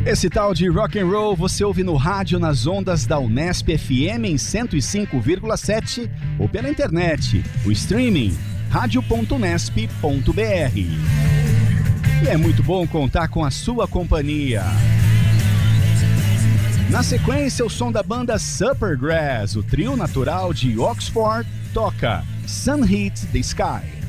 Esse tal de rock and roll você ouve no rádio nas ondas da Unesp FM em 105,7 ou pela internet, o streaming radio.unesp.br. E é muito bom contar com a sua companhia. Na sequência, o som da banda Supergrass, o trio natural de Oxford, toca Sun Hit the Sky.